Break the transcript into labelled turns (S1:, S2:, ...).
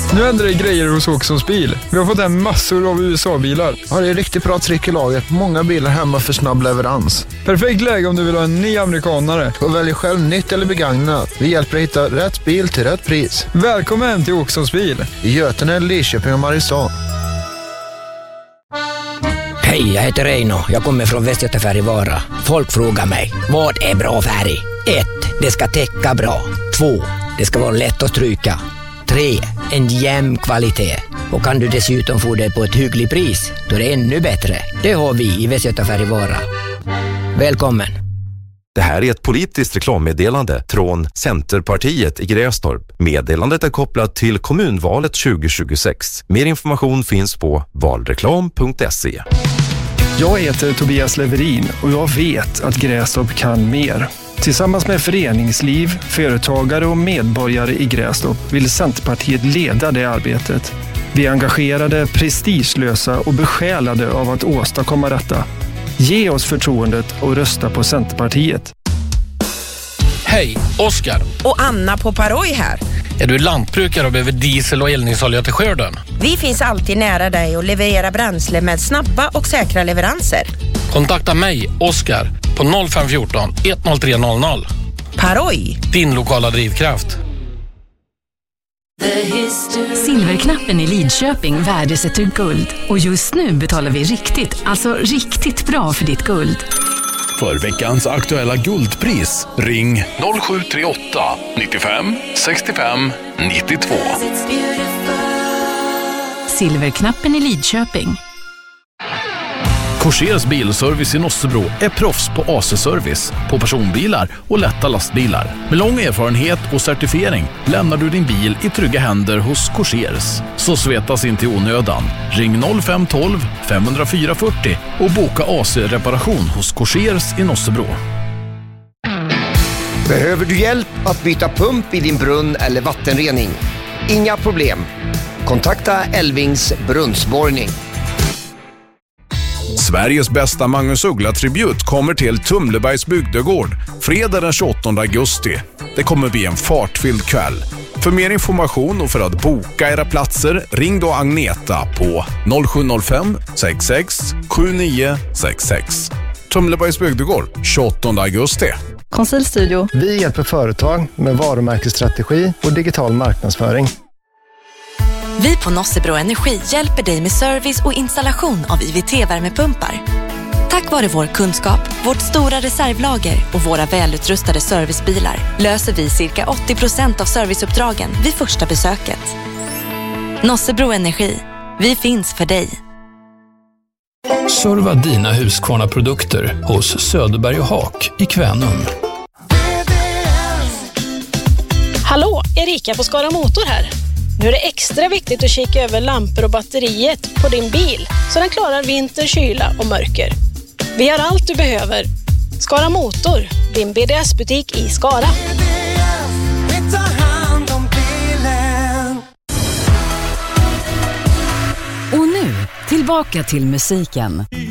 S1: Nu händer det grejer hos Åkessons bil. Vi har fått hem massor av USA-bilar.
S2: Ja, det är riktigt bra tryck i laget. Många bilar hemma för snabb leverans.
S1: Perfekt läge om du vill ha en ny amerikanare.
S2: Och välj själv nytt eller begagnat. Vi hjälper dig hitta rätt bil till rätt pris.
S1: Välkommen till Åkessons bil.
S2: I Götene, Lidköping och Mariestad.
S3: Hej, jag heter Reino. Jag kommer från Västgötafärg i Vara. Folk frågar mig, vad är bra färg? 1. Det ska täcka bra. 2. Det ska vara lätt att stryka. 3. En jämn kvalitet. Och kan du dessutom få det på ett hyggligt pris, då är det ännu bättre. Det har vi i Västgötafärg i Vara. Välkommen.
S4: Det här är ett politiskt reklammeddelande från Centerpartiet i Grästorp. Meddelandet är kopplat till kommunvalet 2026. Mer information finns på valreklam.se.
S5: Jag heter Tobias Leverin och jag vet att Grästorp kan mer. Tillsammans med föreningsliv, företagare och medborgare i Grästorp vill Centerpartiet leda det arbetet. Vi är engagerade, prestigelösa och besjälade av att åstadkomma detta. Ge oss förtroendet och rösta på Centerpartiet.
S6: Hej, Oskar.
S7: Och Anna på Paroj här.
S6: Är du lantbrukare och behöver diesel och eldningsolja till skörden?
S7: Vi finns alltid nära dig och levererar bränsle med snabba och säkra leveranser.
S6: Kontakta mig, Oskar, på 0514 10300.
S7: Paroj.
S6: Din lokala drivkraft.
S8: Silverknappen i Lidköping värdesätter guld. Och just nu betalar vi riktigt bra för ditt guld.
S9: För veckans aktuella guldpris, ring 0738 95 65 92.
S8: Silverknappen i Lidköping.
S9: Korsers bilservice i Nossebro är proffs på AC-service på personbilar och lätta lastbilar. Med lång erfarenhet och certifiering lämnar du din bil i trygga händer hos Korsers. Så svetas inte i onödan. Ring 0512 504 40 och boka AC-reparation hos Korsers i Nossebro.
S10: Behöver du hjälp att byta pump i din brunn eller vattenrening? Inga problem. Kontakta Elvings brunnsborrning.
S9: Sveriges bästa Magnus Uggla-tribut kommer till Tumlebergs bygdegård fredag den 28 augusti. Det kommer bli en fartfylld kväll. För mer information och för att boka era platser, ring då Agneta på 0705 66 7966. Tumlebergs bygdegård, 28 augusti.
S11: Konsultstudio.
S12: Vi hjälper företag med varumärkesstrategi och digital marknadsföring.
S13: Vi på Nossebro Energi hjälper dig med service och installation av IVT-värmepumpar. Tack vare vår kunskap, vårt stora reservlager och våra välutrustade servicebilar löser vi cirka 80% av serviceuppdragen vid första besöket. Nossebro Energi. Vi finns för dig.
S14: Serva dina Husqvarna-produkter hos Söderberg och Haak i Kvänum.
S15: Hallå, Erika på Skara Motor här. Nu är det extra viktigt att kika över lampor och batteriet på din bil så den klarar vinter, kyla och mörker. Vi har allt du behöver. Skara Motor, din BDS-butik i Skara.
S8: Och nu, tillbaka till musiken.